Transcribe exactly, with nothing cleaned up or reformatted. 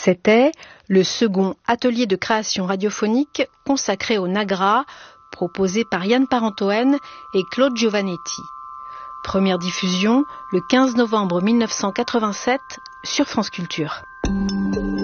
C'était le second atelier de création radiophonique consacré au Nagra, proposé par Yann Parentoen et Claude Giovannetti. Première diffusion le quinze novembre mille neuf cent quatre-vingt-sept sur France Culture.